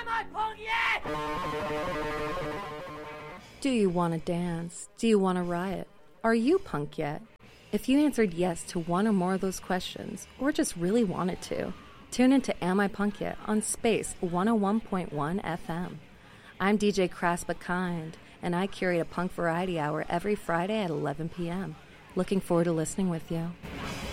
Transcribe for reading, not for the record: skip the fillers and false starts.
I punk yet? Do you want to dance? Do you want to riot? Are you punk yet? If you answered yes to one or more of those questions, or just really wanted to, tune into Am I Punk Yet on Space 101.1 FM. I'm DJ Crass But Kind, and I curate a punk variety hour every Friday at 11 p.m. Looking forward to listening with you.